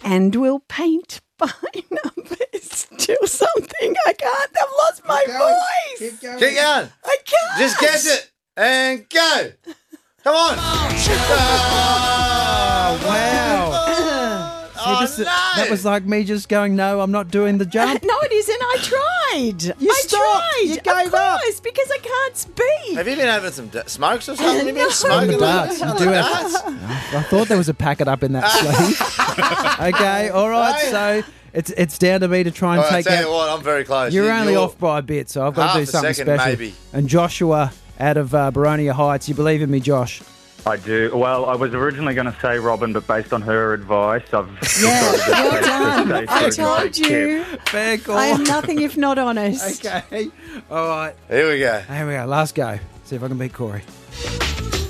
And we'll paint by numbers. Do something. I can't. I've lost my voice. Keep going. Keep going. I can't. Just guess it. And go. Come on. Wow. That was like me just going, no, I'm not doing the jump. No, it isn't. I tried. You I stopped. tried. You gave of up. course, because I can't speak. Have you been having some smokes or something? Have you been No. smoking? On the darts. You do have. I thought there was a packet up in that sleeve. Okay, all right. So it's down to me to try and All right, take I tell out. you what, I'm very close. You're only off by a bit, so I've got to do half a something second, special. maybe. And Joshua out of Baronia Heights, you believe in me, Josh? I do. Well, I was originally going to say Robin, but based on her advice, I've Well done. I told you. Fair call. I am nothing if not honest. Okay. All right. Here we go. Here we go. Last go. See if I can beat Corey.